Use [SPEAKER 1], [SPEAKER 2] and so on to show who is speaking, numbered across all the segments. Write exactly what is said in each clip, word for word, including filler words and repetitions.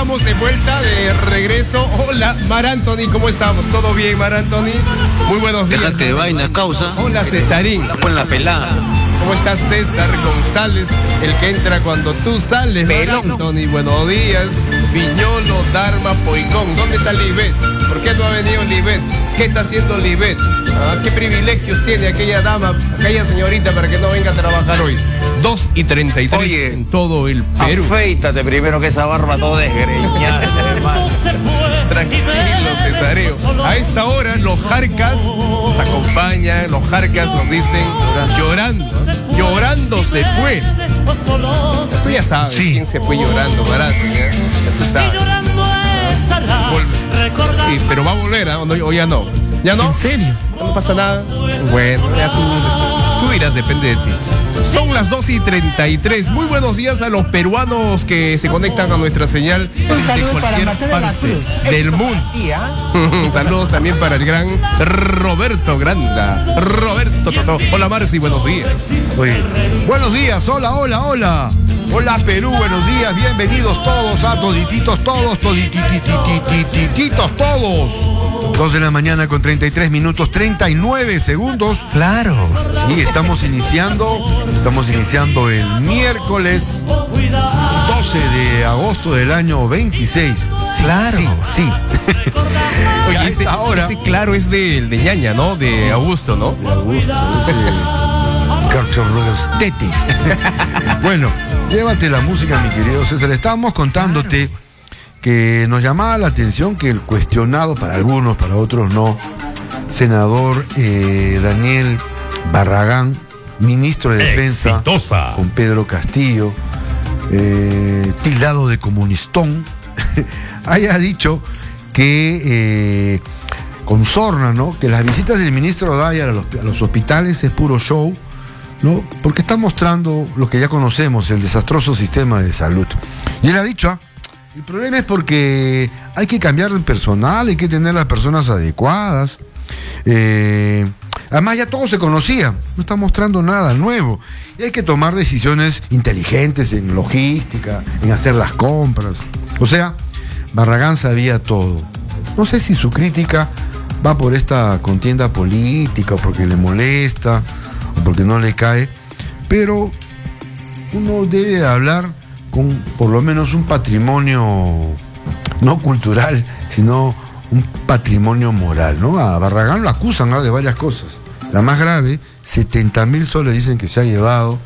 [SPEAKER 1] estamos de vuelta, de regreso. Hola, Mar Anthony, ¿cómo estamos? ¿Todo bien, Mar Anthony? Muy buenos días.
[SPEAKER 2] Déjate de vaina, causa.
[SPEAKER 1] Hola, Cesarín.
[SPEAKER 2] Pon la pelada.
[SPEAKER 1] ¿Cómo estás, César González? El que entra cuando tú sales.
[SPEAKER 2] Pelón.
[SPEAKER 1] Mar Anthony, buenos días. Viñolo, Dharma, Poicón. ¿Dónde está Libet? ¿Por qué no ha venido Libet? ¿Qué está haciendo Libet? ¿Ah? ¿Qué privilegios tiene aquella dama, aquella señorita para que no venga a trabajar hoy? dos y treinta y tres. Oye, en todo el Perú.
[SPEAKER 2] Afeítate primero, que esa barba todo desgreñada, hermano.
[SPEAKER 1] Tranquilo, Cesareo. A esta hora los Jarcas nos acompañan, los Jarcas nos dicen llorando, llorando se fue. Tú ya sabes, sí, quién se fue llorando, barato, ya, ya tú sabes. Vol- sí, pero va a volver, ¿eh? ¿O, no, o ya no? ¿Ya no?
[SPEAKER 3] ¿En serio?
[SPEAKER 1] No pasa nada. Bueno, ya tú, tú dirás, depende de ti. Son las dos y treinta y tres. Muy buenos días a los peruanos que se conectan a nuestra señal.
[SPEAKER 3] Un saludo para Marcelo de la Cruz
[SPEAKER 1] del mundo. Saludos también para el gran Roberto Granda. Roberto Totó. Hola, Marci, buenos días.
[SPEAKER 4] Oye, buenos días, hola, hola, hola. Hola, Perú, buenos días, bienvenidos todos a todititos, todos, toditititititos, todos. Dos de la mañana con treinta y tres minutos, treinta y nueve segundos.
[SPEAKER 3] Claro.
[SPEAKER 4] Sí, estamos iniciando, estamos iniciando el miércoles doce de agosto del año veintiséis. Sí,
[SPEAKER 3] claro.
[SPEAKER 4] Sí, sí.
[SPEAKER 1] Oye, ese, ahora, ese claro es de, de ñaña, ¿no? De sí. Augusto, ¿no?
[SPEAKER 4] De Augusto, Tete. Bueno, llévate la música, mi querido César. Estábamos contándote claro. que nos llamaba la atención que el cuestionado, para algunos, para otros no, senador eh, Daniel Barragán, ministro de Defensa,
[SPEAKER 1] exitosa,
[SPEAKER 4] con Pedro Castillo, eh, tildado de comunistón, haya dicho que eh, con sorna, ¿no?, que las visitas del ministro Dyer a los, a los hospitales es puro show, ¿no?, porque está mostrando lo que ya conocemos, el desastroso sistema de salud. Y él ha dicho, ¿ah? el problema es porque hay que cambiar el personal, hay que tener las personas adecuadas. Eh, además ya todo se conocía, no está mostrando nada nuevo. Y hay que tomar decisiones inteligentes en logística, en hacer las compras. O sea, Barragán sabía todo. No sé si su crítica va por esta contienda política, o porque le molesta, o porque no le cae, pero uno debe hablar con por lo menos un patrimonio no cultural, sino un patrimonio moral, ¿no? A Barragán lo acusan, ¿no?, de varias cosas. La más grave, setenta mil soles dicen que se ha llevado.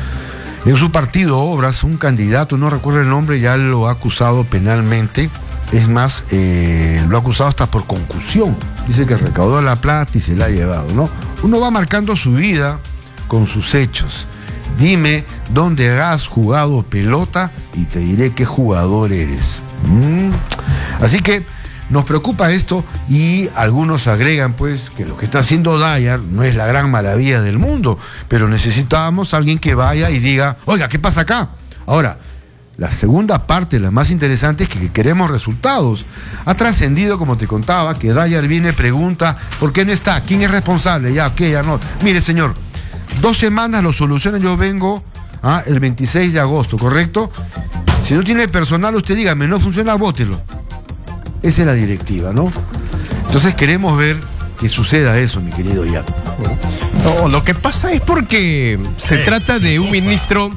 [SPEAKER 4] En su partido Obras, un candidato, no recuerdo el nombre, ya lo ha acusado penalmente. Es más, eh, lo ha acusado hasta por concusión. Dice que recaudó la plata y se la ha llevado, ¿no? Uno va marcando su vida con sus hechos. Dime dónde has jugado pelota y te diré qué jugador eres. ¿Mm? Así que nos preocupa esto, y algunos agregan pues que lo que está haciendo Dyer no es la gran maravilla del mundo, pero necesitábamos a alguien que vaya y diga, oiga, ¿qué pasa acá? Ahora, la segunda parte, la más interesante, es que queremos resultados. Ha trascendido, como te contaba, que Dyer viene, pregunta, ¿por qué no está? ¿Quién es responsable? Ya, ok, ya no. Mire, señor, dos semanas lo solucionan, yo vengo ¿ah? el veintiséis de agosto, ¿correcto? Si no tiene personal, usted dígame, no funciona, bótelo. Esa es la directiva, ¿no? Entonces queremos ver que suceda eso, mi querido Iap.
[SPEAKER 1] No, lo que pasa es porque se eh, trata de un ministro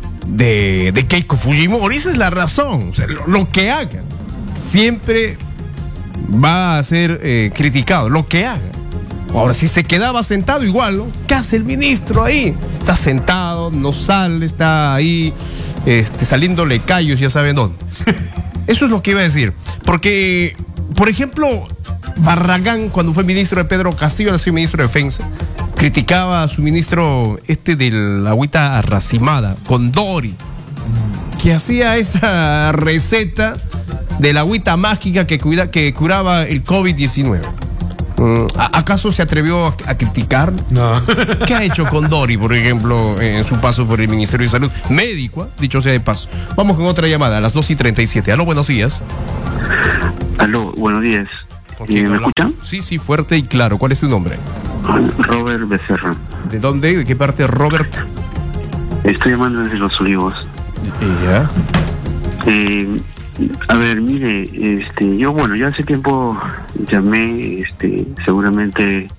[SPEAKER 1] de, de Keiko Fujimori. Esa es la razón. O sea, lo, lo que haga siempre va a ser eh, criticado, lo que haga. Ahora, si se quedaba sentado igual, ¿no? ¿Qué hace el ministro ahí? Está sentado, no sale, está ahí este, saliéndole callos, ya saben dónde. Eso es lo que iba a decir. Porque, por ejemplo, Barragán, cuando fue ministro de Pedro Castillo, ahora sí ministro de Defensa, criticaba a su ministro este del agüita racimada, con Dori, que hacía esa receta de la agüita mágica que, cuida, que curaba el COVID diecinueve. ¿Acaso se atrevió a, a criticar?
[SPEAKER 4] No.
[SPEAKER 1] ¿Qué ha hecho con Dori, por ejemplo, en su paso por el Ministerio de Salud? Médico, ¿eh? Dicho sea de paso. Vamos con otra llamada a las dos y treinta y siete. Aló, buenos días.
[SPEAKER 5] Aló, buenos días.
[SPEAKER 1] ¿Me
[SPEAKER 5] escuchan?
[SPEAKER 1] Sí, sí, fuerte y claro. ¿Cuál es tu nombre?
[SPEAKER 5] Robert Becerra.
[SPEAKER 1] ¿De dónde? ¿De qué parte, Robert?
[SPEAKER 5] Estoy llamando desde Los Olivos.
[SPEAKER 1] ¿Ya?
[SPEAKER 5] Eh, A ver, mire, este, yo, bueno, yo hace tiempo llamé, este, seguramente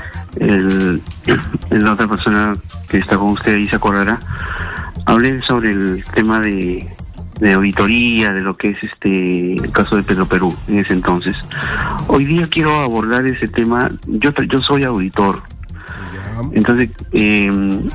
[SPEAKER 5] el, la otra persona que está con usted ahí se acordará, hablé sobre el tema de, de auditoría, de lo que es este el caso de Petroperú en ese entonces. Hoy día quiero abordar ese tema. Yo, yo soy auditor, entonces eh,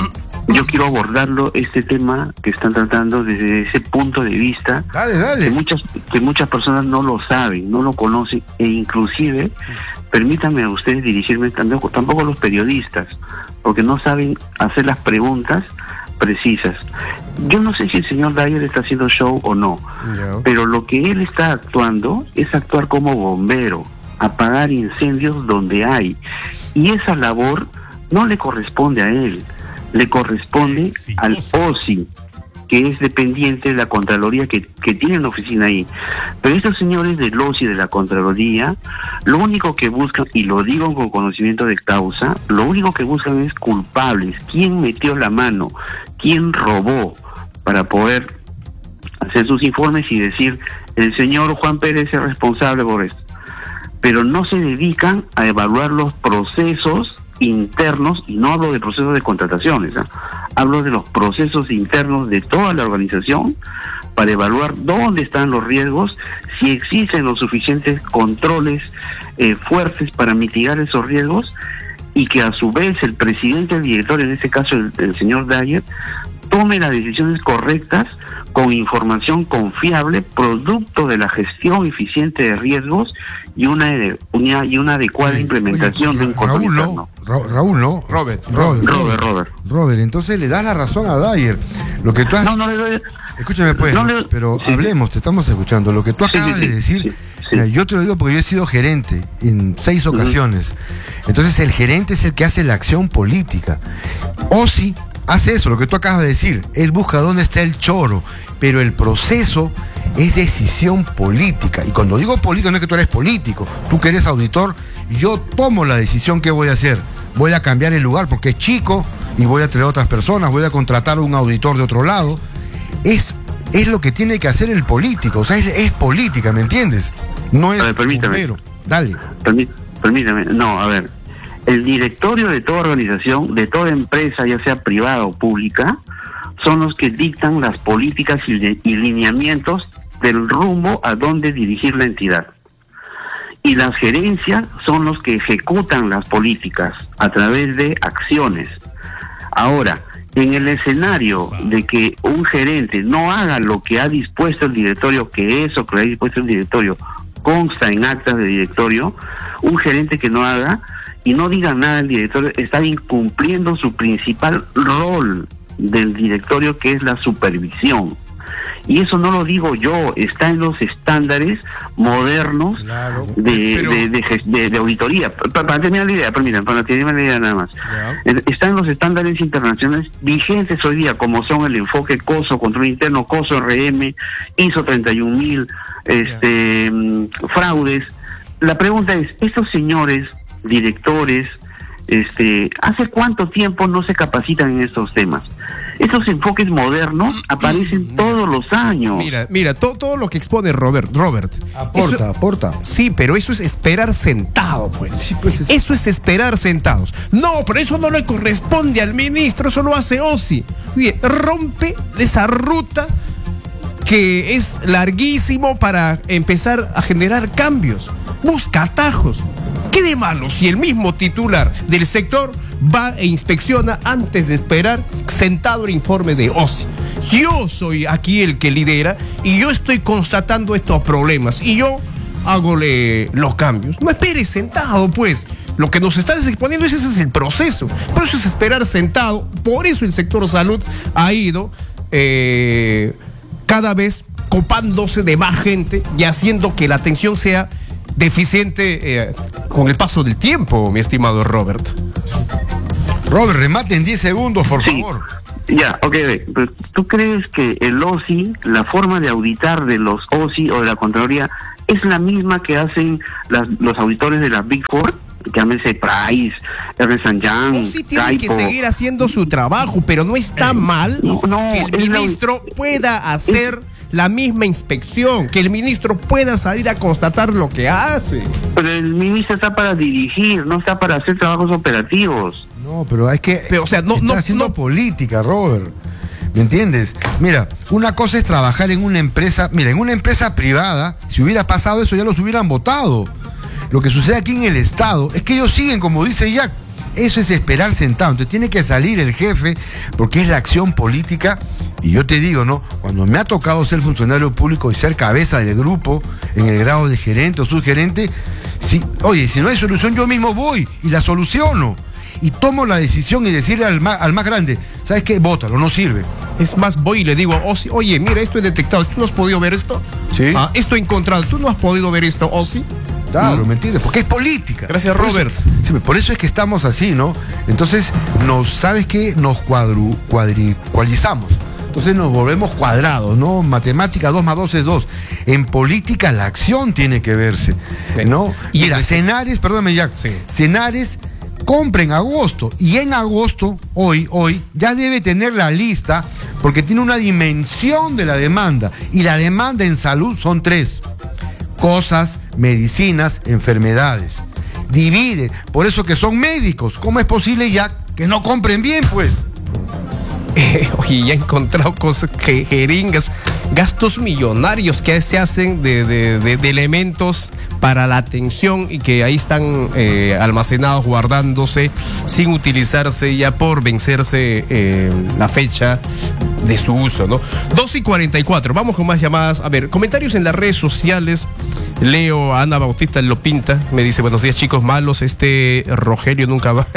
[SPEAKER 5] yo quiero abordarlo, este tema que están tratando desde ese punto de vista.
[SPEAKER 4] Dale, dale.
[SPEAKER 5] Que muchas, que muchas personas no lo saben, no lo conocen, e inclusive, permítanme a ustedes dirigirme tampoco, tampoco a los periodistas, porque no saben hacer las preguntas precisas. Yo no sé si el señor Dyer está haciendo show o no, no, pero lo que él está actuando es actuar como bombero, apagar incendios donde hay, y esa labor no le corresponde a él, le corresponde sí, al O S I, que es dependiente de la Contraloría que, que tiene la oficina ahí. Pero estos señores del O S I, de la Contraloría, lo único que buscan, y lo digo con conocimiento de causa, lo único que buscan es culpables. ¿Quién metió la mano? ¿Quién robó? Para poder hacer sus informes y decir, el señor Juan Pérez es responsable por esto. Pero no se dedican a evaluar los procesos internos, y no hablo de procesos de contrataciones, ¿eh? Hablo de los procesos internos de toda la organización para evaluar dónde están los riesgos, si existen los suficientes controles eh, fuertes para mitigar esos riesgos, y que a su vez el presidente del directorio, en este caso el, el señor Dyer, tome las decisiones correctas con información confiable, producto de la gestión eficiente de riesgos y una, una, y una adecuada oye, implementación oye, de un control
[SPEAKER 4] Raúl,
[SPEAKER 5] interno.
[SPEAKER 4] No, Ra Raúl, no.
[SPEAKER 1] Robert,
[SPEAKER 4] Robert,
[SPEAKER 5] Robert, Robert.
[SPEAKER 4] Robert, entonces le das la razón a Dyer. Lo que tú has...
[SPEAKER 5] No, no le doy...
[SPEAKER 4] Escúchame pues, no le... pero sí, hablemos, te estamos escuchando. Lo que tú acabas sí, sí, de decir, sí, sí. Mira, yo te lo digo porque yo he sido gerente en seis ocasiones. Uh-huh. Entonces el gerente es el que hace la acción política. O S I hace eso, lo que tú acabas de decir. Él busca dónde está el choro, pero el proceso es decisión política. Y cuando digo política no es que tú eres político, tú que eres auditor, yo tomo la decisión que voy a hacer. Voy a cambiar el lugar porque es chico y voy a traer otras personas, voy a contratar a un auditor de otro lado. Es, es lo que tiene que hacer el político, o sea, es, es política, ¿me entiendes? No es...
[SPEAKER 5] A ver, permítame.
[SPEAKER 4] Bombero. Dale.
[SPEAKER 5] Permí, permítame, no, a ver. El directorio de toda organización, de toda empresa, ya sea privada o pública, son los que dictan las políticas y, y lineamientos del rumbo a dónde dirigir la entidad. Y las gerencias son los que ejecutan las políticas a través de acciones. Ahora, en el escenario de que un gerente no haga lo que ha dispuesto el directorio, que eso que ha dispuesto el directorio consta en actas de directorio, un gerente que no haga y no diga nada al directorio está incumpliendo su principal rol del directorio, que es la supervisión. Y eso no lo digo yo, está en los estándares modernos claro, de, pero... de, de, de, de auditoría. Para, para terminar la idea, permítanme, para terminar la idea nada más. Yeah. Está en los estándares internacionales vigentes hoy día, como son el enfoque COSO, control interno, COSO R M, ISO treinta y un mil, este, yeah. fraudes. La pregunta es, estos señores directores, este, ¿hace cuánto tiempo no se capacitan en estos temas? Esos enfoques modernos aparecen todos los años.
[SPEAKER 1] Mira, mira, todo, todo lo que expone Robert, Robert.
[SPEAKER 4] Aporta,
[SPEAKER 1] eso,
[SPEAKER 4] aporta.
[SPEAKER 1] Sí, pero eso es esperar sentado, pues. Sí, pues es... Eso es esperar sentados. No, pero eso no le corresponde al ministro, eso lo hace O S I. Oye, rompe esa ruta que es larguísimo para empezar a generar cambios. Busca atajos. ¿Qué de malo si el mismo titular del sector va e inspecciona antes de esperar sentado el informe de O S I? Yo soy aquí el que lidera y yo estoy constatando estos problemas y yo hágole los cambios. No esperes sentado, pues. Lo que nos estás exponiendo es ese es el proceso. Por eso es esperar sentado. Por eso el sector salud ha ido eh, cada vez copándose de más gente y haciendo que la atención sea deficiente eh, con el paso del tiempo, mi estimado Robert.
[SPEAKER 4] Robert, remate en diez segundos, por
[SPEAKER 5] sí.
[SPEAKER 4] favor.
[SPEAKER 5] Ya, ok, pero ¿tú crees que el O S I, la forma de auditar de los O S I o de la Contraloría, es la misma que hacen las, los auditores de las Big Four? Llámese Price, Ernst and Young,
[SPEAKER 1] O S I tiene Caipo. Que seguir haciendo su trabajo, pero no está mal no, no, que el ministro la... pueda hacer... la misma inspección, que el ministro pueda salir a constatar lo que hace.
[SPEAKER 5] Pero el ministro está para dirigir, no está para hacer trabajos operativos.
[SPEAKER 4] No, pero hay que...
[SPEAKER 1] Pero, o sea, no,
[SPEAKER 4] está
[SPEAKER 1] no,
[SPEAKER 4] haciendo
[SPEAKER 1] no.
[SPEAKER 4] política, Robert. ¿Me entiendes? Mira, una cosa es trabajar en una empresa... Mira, en una empresa privada, si hubiera pasado eso, ya los hubieran votado. Lo que sucede aquí en el Estado es que ellos siguen, como dice Jack, eso es esperar sentado. Entonces tiene que salir el jefe, porque es la acción política. Y yo te digo, ¿no? Cuando me ha tocado ser funcionario público y ser cabeza del grupo, en el grado de gerente o subgerente, si, oye, si no hay solución, yo mismo voy y la soluciono. Y tomo la decisión y decirle al más, al más grande, ¿sabes qué? Bótalo, no sirve.
[SPEAKER 1] Es más, voy y le digo, Osi, oye, mira, esto he detectado, ¿tú no has podido ver esto?
[SPEAKER 4] Sí.
[SPEAKER 1] Ah, esto he encontrado, ¿tú no has podido ver esto, Osi?
[SPEAKER 4] Claro, ¿me entiendes? Porque es política.
[SPEAKER 1] Gracias,
[SPEAKER 4] Por
[SPEAKER 1] Robert.
[SPEAKER 4] Eso, sí, por eso es que estamos así, ¿no? Entonces, nos, ¿sabes qué? Nos cuadru, cuadricualizamos. Entonces nos volvemos cuadrados, ¿no? Matemática dos más dos es dos. En política la acción tiene que verse, ¿no?
[SPEAKER 1] Y
[SPEAKER 4] Mira,
[SPEAKER 1] el-
[SPEAKER 4] Cenares, perdóname, Jack.
[SPEAKER 1] Sí.
[SPEAKER 4] Cenares compra en agosto. Y en agosto, hoy, hoy, ya debe tener la lista, porque tiene una dimensión de la demanda. Y la demanda en salud son tres: cosas, medicinas, enfermedades. Divide, por eso que son médicos. ¿Cómo es posible ya que no compren bien, pues?
[SPEAKER 1] Eh, oye, ya he encontrado cosas, que, jeringas, gastos millonarios que se hacen de, de, de, de elementos para la atención y que ahí están eh, almacenados, guardándose, sin utilizarse ya por vencerse eh, la fecha de su uso, ¿no? dos y cuarenta y cuatro, vamos con más llamadas. A ver, comentarios en las redes sociales. Leo a Ana Bautista lo pinta, me dice, buenos días chicos malos, este Rogelio nunca va...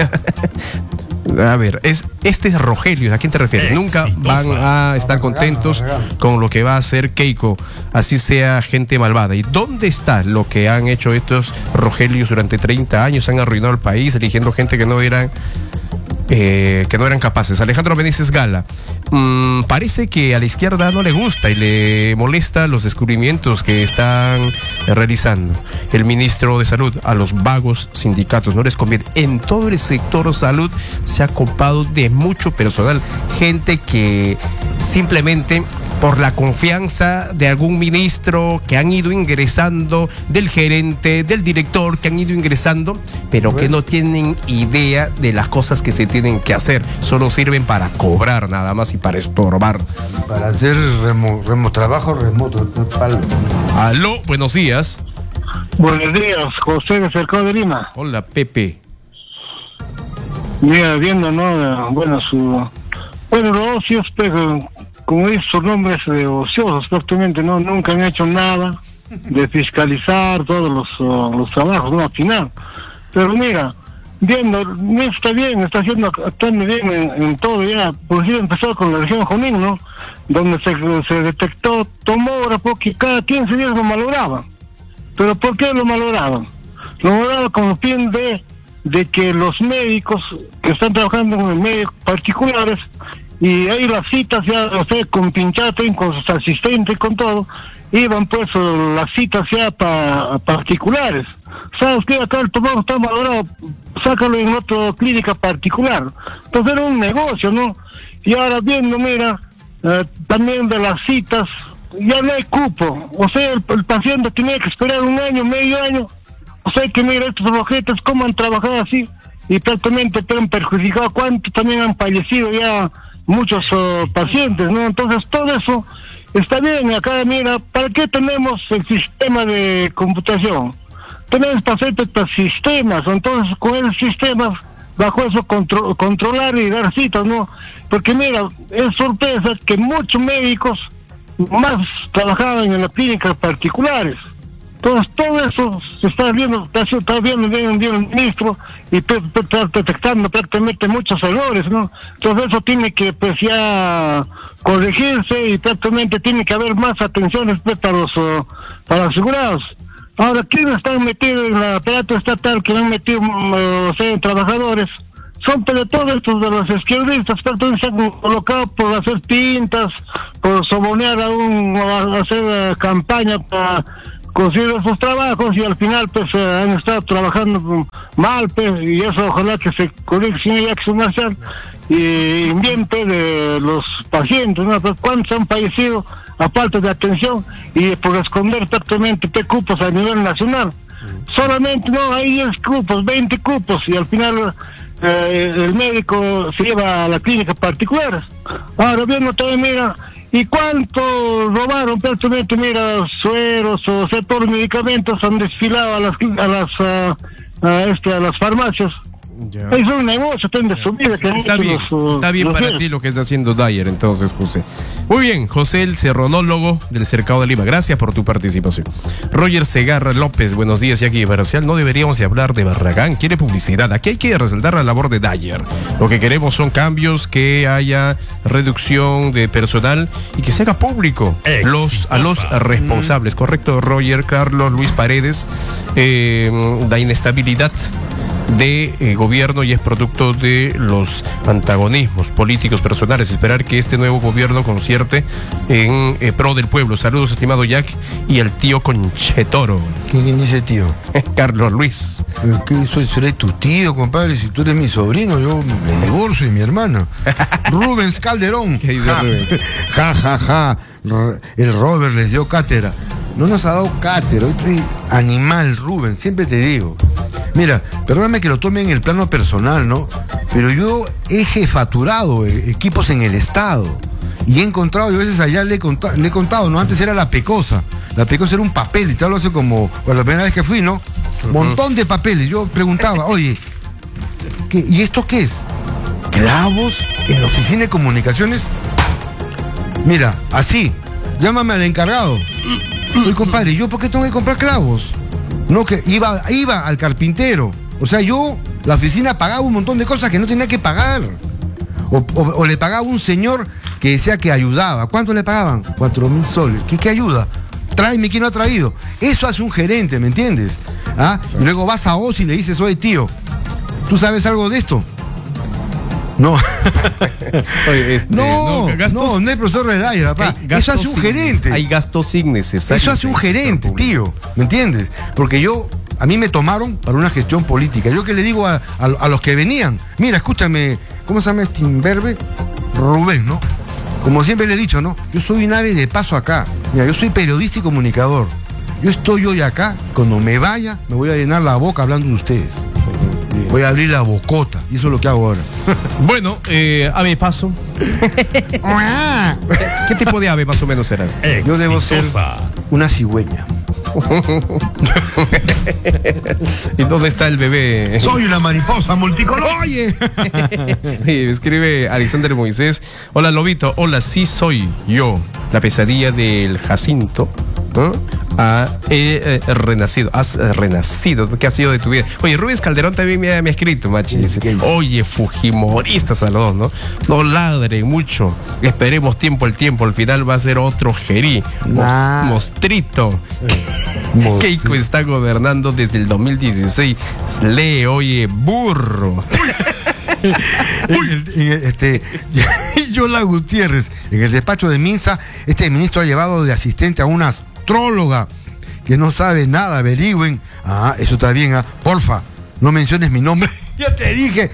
[SPEAKER 1] A ver, es, este es Rogelio, ¿a quién te refieres? Nunca van a estar contentos con lo que va a hacer Keiko, así sea gente malvada. ¿Y dónde está lo que han hecho estos Rogelios durante treinta años? Han arruinado el país eligiendo gente que no eran eh, que no eran capaces. Alejandro Benítez Gala, mmm, parece que a la izquierda no le gusta y le molesta los descubrimientos que están realizando el ministro de Salud. A los vagos sindicatos no les conviene. En todo el sector salud se ha copado de mucho personal, gente que simplemente por la confianza de algún ministro que han ido ingresando, del gerente, del director que han ido ingresando, pero que no tienen idea de las cosas que se tienen que hacer, solo sirven para cobrar nada más y para estorbar.
[SPEAKER 4] Para hacer remo, remo, trabajo remoto. Palo.
[SPEAKER 1] Aló, buenos días.
[SPEAKER 6] Buenos días, José de Cercado de Lima.
[SPEAKER 1] Hola, Pepe.
[SPEAKER 6] Mira, viendo, ¿no? Bueno, su... Bueno, los ocios, pero como dice su nombre, es de ociosos prácticamente, ¿no? Nunca han hecho nada de fiscalizar todos los, uh, los trabajos, ¿no? Al final. Pero mira, viendo, mira, está bien, está haciendo, actuando bien en, en todo ya. Por ejemplo, empezó con la región Junín, ¿no? Donde se, se detectó tomógrafo que cada quince días lo malograban. ¿Pero por qué lo malograban? Lo malograban como fin de, de que los médicos que están trabajando en medios particulares, y ahí las citas ya, o sea, con pinchate, con sus asistentes, con todo, iban pues las citas ya para particulares. ¿Sabes qué? Acá el tomógrafo está valorado, sácalo en otra clínica particular. Entonces era un negocio, ¿no? Y ahora viendo, mira, eh, también de las citas, ya no hay cupo. O sea, el, el paciente tenía que esperar un año, medio año. O sea que mira, estos objetos, cómo han trabajado así, y prácticamente te han perjudicado, cuánto también han fallecido ya muchos uh, pacientes, ¿no? Entonces todo eso está bien. Acá mira, ¿para qué tenemos el sistema de computación? Tenemos para hacer estos sistemas, entonces con esos sistemas, bajo eso contro controlar y dar citas, ¿no? Porque mira, es sorpresa que muchos médicos más trabajaban en las clínicas particulares. Entonces todo eso se está viendo, está viendo bien, bien el ministro, y está detectando prácticamente muchos errores, ¿no? Entonces eso tiene que pues ya corregirse, y prácticamente tiene que haber más atención respecto a los, uh, para los asegurados. Ahora, ¿quiénes están metidos en el aparato estatal, que han metido, uh, o sea, trabajadores? Son pero todos estos de los izquierdistas, prácticamente se han colocado por hacer pintas, por sobornear a un, a hacer uh, campaña para conseguir esos trabajos, y al final pues eh, han estado trabajando mal, pues, y eso ojalá que se corrija, señor Jackson Marshall, y bien pues, de los pacientes, ¿no? Pues, ¿cuántos han fallecido a falta de atención y por esconder prácticamente P cupos a nivel nacional. Solamente, no, hay diez cupos, veinte cupos, y al final eh, el médico se lleva a la clínica particular. Ahora bien, no te mira, ¿y cuánto robaron prácticamente? Mira, sueros, o sea, todos los medicamentos han desfilado a las a las a, a este, a las farmacias.
[SPEAKER 1] Ya.
[SPEAKER 6] Es un negocio, de su vida. Que
[SPEAKER 1] Está bien,
[SPEAKER 6] los, uh,
[SPEAKER 1] está bien
[SPEAKER 6] los
[SPEAKER 1] para
[SPEAKER 6] seres.
[SPEAKER 1] ti lo que está haciendo Dyer, entonces, José. Muy bien, José, el serronólogo del Cercado de Lima. Gracias por tu participación. Roger Segarra López, buenos días, Jackie Barcial. No deberíamos de hablar de Barragán, quiere publicidad. Aquí hay que resaltar la labor de Dyer. Lo que queremos son cambios, que haya reducción de personal y que se haga público los, a los responsables. Correcto, Roger, Carlos, Luis Paredes. Eh, la inestabilidad de eh, gobierno y es producto de los antagonismos políticos personales. Esperar que este nuevo gobierno concierte en eh, pro del pueblo. Saludos, estimado Jack, y el tío Conchetoro.
[SPEAKER 4] ¿Quién dice tío?
[SPEAKER 1] Carlos Luis.
[SPEAKER 4] ¿Qué soy? Seré tu tío, compadre. Si tú eres mi sobrino, yo me divorcio y mi hermana. Rubens Calderón.
[SPEAKER 1] ¿Qué dice
[SPEAKER 4] ja,
[SPEAKER 1] Rubens?
[SPEAKER 4] ja, ja, ja. R- El Robert les dio cátedra. No nos ha dado cátedra. Hoy estoy animal, Rubens. Siempre te digo. Mira, perdóname que lo tome en el plano personal, ¿no? Pero yo he jefaturado eh, equipos en el Estado. Y he encontrado, y a veces allá le he, conta- le he contado, ¿no? Antes era la Pecosa. La Pecosa era un papel, y te hablo hace como, bueno, la primera vez que fui, ¿no? Uh-huh. Montón de papeles. Yo preguntaba, oye, ¿qué, ¿y esto qué es? ¿Clavos en la oficina de comunicaciones? Mira, así, llámame al encargado. Oye, compadre, ¿yo por qué tengo que comprar clavos? No, que iba, iba al carpintero. O sea, yo, la oficina pagaba un montón de cosas que no tenía que pagar. O, o, o le pagaba un señor que decía que ayudaba. ¿Cuánto le pagaban? Cuatro mil soles. ¿Qué, qué ayuda? Tráeme, ¿quién lo ha traído? Eso hace un gerente, ¿me entiendes? ¿Ah? Sí. Y luego vas a Oz y le dices, oye, tío, ¿tú sabes algo de esto? No.
[SPEAKER 1] Oye, este,
[SPEAKER 4] no,
[SPEAKER 1] no, gastos,
[SPEAKER 4] no, no es profesor de Dyer, papá. Eso hace un gerente.
[SPEAKER 1] Hay gastos innecesarios.
[SPEAKER 4] Eso hace un gerente, tío. ¿Me entiendes? Porque yo, a mí me tomaron para una gestión política. Yo que le digo a, a, a los que venían, mira, escúchame, ¿cómo se llama este imberbe? Rubén, ¿no? Como siempre le he dicho, ¿no? Yo soy un ave de paso acá. Mira, yo soy periodista y comunicador. Yo estoy hoy acá, cuando me vaya, me voy a llenar la boca hablando de ustedes. Voy a abrir la bocota, y eso es lo que hago ahora.
[SPEAKER 1] Bueno, eh, ave paso. ¿Qué tipo de ave más o menos serás?
[SPEAKER 4] Exitosa. Yo debo ser una cigüeña.
[SPEAKER 1] ¿Y dónde está el bebé?
[SPEAKER 4] Soy una mariposa multicolor. Oye.
[SPEAKER 1] Y escribe Alexander Moisés. Hola, Lobito. Hola, sí soy yo. La pesadilla del Jacinto. ¿No? Ah, he eh, renacido. Has eh, renacido. ¿Qué ha sido de tu vida? Oye, Rubens Calderón también me ha, me ha escrito, machi. Dice, oye, fujimoristas a los dos, ¿no? No ladren mucho. Esperemos tiempo al tiempo. Al final va a ser otro Gerí. Nah. Mostrito. Eh, Keiko está gobernando desde el dos mil dieciséis. Lee, oye, burro.
[SPEAKER 4] en el, en el, este, Yola Gutiérrez, en el despacho de Minsa, este ministro ha llevado de asistente a una astróloga que no sabe nada, averigüen. Ah, eso está bien, ah. Porfa, no menciones mi nombre. Ya te dije.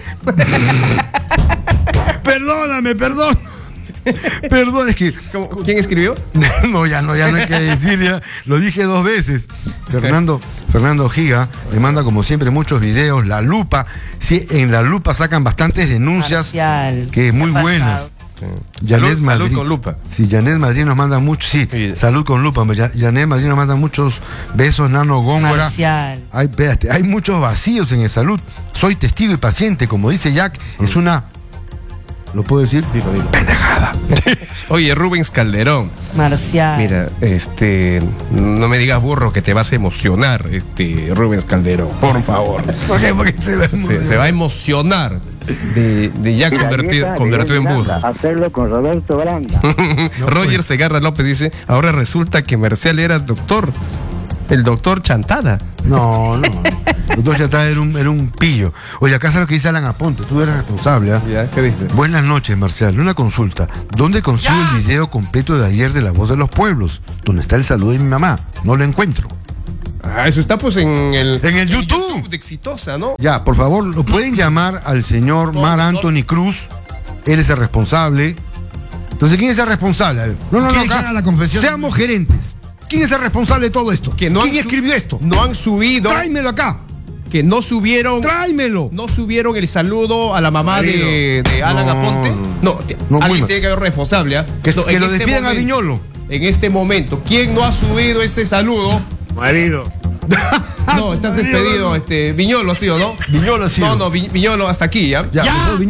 [SPEAKER 4] Perdóname, perdón. Perdón, es que.
[SPEAKER 1] ¿Quién escribió?
[SPEAKER 4] No, ya no, ya no hay que decir, ya. Lo dije dos veces. Fernando, Fernando Giga me manda como siempre muchos videos. La Lupa, sí, en La Lupa sacan bastantes denuncias. Marcial, que muy buenas.
[SPEAKER 1] Sí. Janet salud, Madrid. Salud con Lupa.
[SPEAKER 4] Sí, Janet Madrid nos manda mucho, sí, sí. Salud con Lupa. Janet Madrid nos manda muchos besos, Nano Góngora. Marcial. Hay, espérate, hay muchos vacíos en el salud. Soy testigo y paciente, como dice Jack, mm. es una. ¿Lo puedo decir?
[SPEAKER 1] Dilo, dilo.
[SPEAKER 4] Pendejada.
[SPEAKER 1] Oye, Rubens Calderón.
[SPEAKER 3] Marcial.
[SPEAKER 1] Mira, este, no me digas burro que te vas a emocionar, este, Rubens Calderón, por favor.
[SPEAKER 4] ¿Por qué? Porque se va a emocionar.
[SPEAKER 1] Se, se va a emocionar de, de ya convertido, convertido en burro.
[SPEAKER 2] Hacerlo con Roberto Branda.
[SPEAKER 1] No, Roger pues. Segarra López dice, ahora resulta que Marcial era doctor. El doctor Chantada.
[SPEAKER 4] No, no. El doctor Chantada era un, era un pillo. Oye, acá sabes lo que dice Alan Aponte. Tú eres responsable. ¿eh?
[SPEAKER 1] ¿Ya? ¿Qué dice?
[SPEAKER 4] Buenas noches, Marcial. Una consulta. ¿Dónde consigo ¡Ya! el video completo de ayer de La Voz de los Pueblos? ¿Dónde está el saludo de mi mamá? No lo encuentro.
[SPEAKER 1] Ah, eso está pues en el...
[SPEAKER 4] En el YouTube. YouTube
[SPEAKER 1] de Exitosa, ¿no?
[SPEAKER 4] Ya, por favor, lo pueden llamar al señor Mar Anthony Cruz. Él es el responsable. Entonces, ¿quién es el responsable? A ver, no, no, no,
[SPEAKER 3] ¿Quiere que
[SPEAKER 4] acá,
[SPEAKER 3] haga la confesión?
[SPEAKER 4] seamos gerentes. ¿Quién es el responsable de todo esto?
[SPEAKER 1] Que no
[SPEAKER 4] ¿Quién
[SPEAKER 1] han su-
[SPEAKER 4] escribió esto?
[SPEAKER 1] No han subido,
[SPEAKER 4] Tráemelo acá.
[SPEAKER 1] que no subieron,
[SPEAKER 4] Tráemelo.
[SPEAKER 1] no subieron el saludo a la mamá de, de Alan
[SPEAKER 4] No,
[SPEAKER 1] Aponte. No, t-
[SPEAKER 4] no, muy
[SPEAKER 1] alguien
[SPEAKER 4] mal.
[SPEAKER 1] tiene que haber responsable. ¿ah?
[SPEAKER 4] Que,
[SPEAKER 1] No,
[SPEAKER 4] que
[SPEAKER 1] en
[SPEAKER 4] lo
[SPEAKER 1] este
[SPEAKER 4] despidan a
[SPEAKER 1] momento-
[SPEAKER 4] Viñolo.
[SPEAKER 1] En este momento, ¿quién no ha subido ese saludo?
[SPEAKER 2] Marido.
[SPEAKER 1] No, estás despedido, este, Viñolo, ¿sí o no?
[SPEAKER 4] Viñolo, sí.
[SPEAKER 1] No, no, Vi- Viñolo, hasta aquí, ¿ya?
[SPEAKER 4] Ya,
[SPEAKER 3] Ya.
[SPEAKER 4] mejor